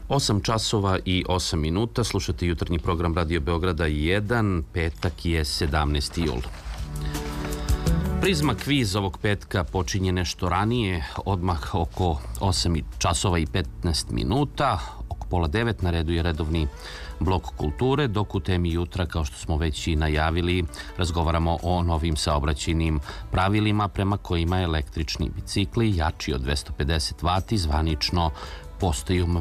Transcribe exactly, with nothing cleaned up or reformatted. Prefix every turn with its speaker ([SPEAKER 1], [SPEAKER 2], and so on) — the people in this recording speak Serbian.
[SPEAKER 1] osam časova i osam minuta, slušate jutarnji program Radio Beograda jedan, petak je sedamnaesti jul. Prizma kviz ovog petka počinje nešto ranije, odmah oko osam časova i petnaest minuta, oko pola devet na redu je redovni blok kulture, dok u temi jutra, kao što smo već i najavili, razgovaramo o novim saobraćajnim pravilima prema kojima električni bicikli jači od dvesta pedeset vati zvanično postaju